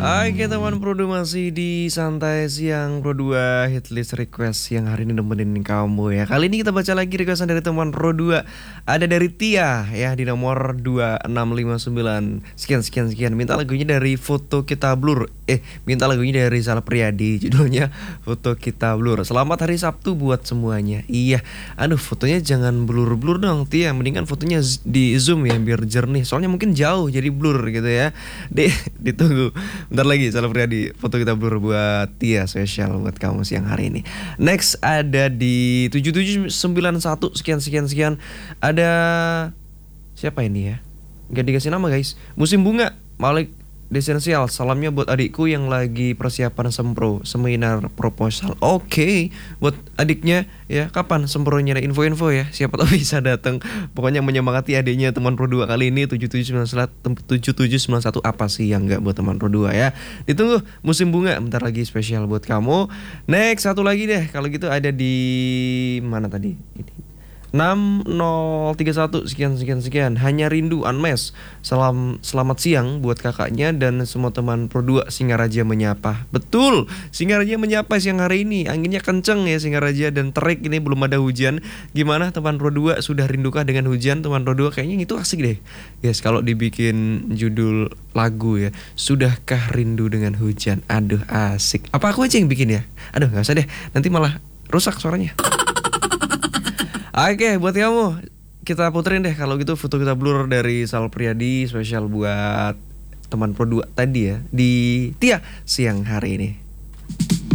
Oke teman Pro 2 masih di Santai Siang Pro 2 Hitlist Request yang hari ini nemenin kamu ya. Kali ini kita baca lagi requestan dari teman Pro 2. Ada dari Tia ya di nomor 2659. Sekian. Minta lagunya dari Foto Kita Blur. Minta lagunya dari Sal Priadi. Judulnya Foto Kita Blur. Selamat hari Sabtu buat semuanya. Iya. Aduh, fotonya jangan blur-blur dong Tia. Mendingan fotonya di zoom ya biar jernih. Soalnya mungkin jauh jadi blur gitu ya. Ditunggu. Bentar lagi Sal Priadi, foto kita blur buat Tia, spesial buat kamu siang hari ini. Next ada di 7791. Sekian. Ada siapa ini ya? Gak dikasih nama guys. Musim Bunga Malik Desensial. Salamnya buat adikku yang lagi persiapan sempro seminar proposal. Oke, buat adiknya ya, kapan sempronya? Ada info-info ya, siapa tahu bisa datang. Pokoknya menyemangati adiknya teman Pro 2 kali ini. 7791 apa sih yang enggak buat teman Pro 2 ya. Ditunggu Musim Bunga, bentar lagi spesial buat kamu. Next satu lagi deh. Kalau gitu ada di mana tadi? Ini 6031. Sekian. Hanya Rindu Unmes. Selamat siang buat kakaknya dan semua teman Pro 2. Singaraja menyapa. Betul, Singaraja menyapa siang hari ini. Anginnya kenceng ya Singaraja dan terik, ini belum ada hujan. Gimana teman Pro 2, sudah rindukah dengan hujan teman Pro 2? Kayaknya itu asik deh. Yes, kalau dibikin judul lagu ya, Sudahkah Rindu dengan Hujan. Aduh, asik. Apa aku aja yang bikin ya? Aduh, nggak usah deh. Nanti malah rusak suaranya. Oke, buat kamu kita puterin deh kalau gitu Foto Kita Blur dari Sal Priadi, spesial buat teman Pro 2 tadi ya di Tia siang hari ini.